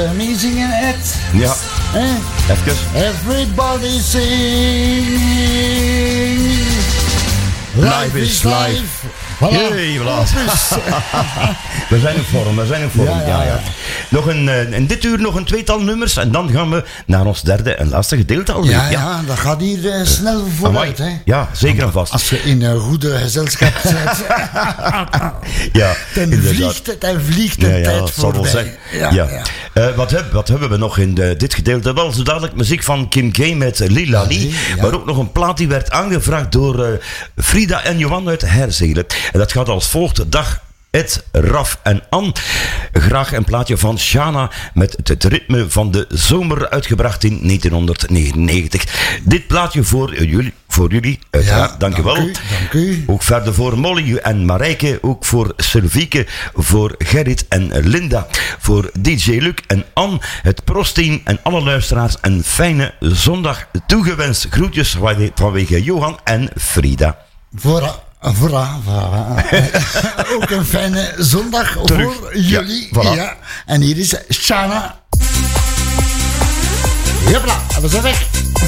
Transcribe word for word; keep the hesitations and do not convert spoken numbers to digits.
Me zingen het. Ja. Eh? Even. Everybody sing. Life is life. Voilà. Jee, voilà. We zijn in vorm, we zijn in vorm. Ja, ja, ja. Ja. Nog een, uh, in dit uur nog een tweetal nummers en dan gaan we naar ons derde en laatste gedeelte alweer. Ja, ja, ja, dat gaat hier uh, snel vooruit. Hè? Ja, zeker en vast. Als je in een goede gezelschap zit, ja, dan vliegt het en vliegt de ja, ja, tijd voorbij. Ja, ja. ja. Uh, wat, heb, wat hebben we nog in de, dit gedeelte? Wel zo dadelijk muziek van Kim K met Lila Lee, ja. Maar ook nog een plaat die werd aangevraagd door uh, Frida en Johan uit Herzelen. En dat gaat als volgt. Dag Ed, Raf en Ann. Graag een plaatje van Shana met het ritme van de zomer uitgebracht in negentienhonderdnegenennegentig. Dit plaatje voor jullie, voor jullie uiteraard, ja, dankjewel. Dank u, dank u. Ook verder voor Molly en Marijke, ook voor Sylvieke, voor Gerrit en Linda, voor D J Luc en Ann, het Prosteam en alle luisteraars een fijne zondag toegewenst. Groetjes vanwege Johan en Frida. Voor Voilà, voilà. Ook een fijne zondag Terug. Voor jullie. Ja, voilà. Ja. En hier is Shana. Jepla, we zijn weg.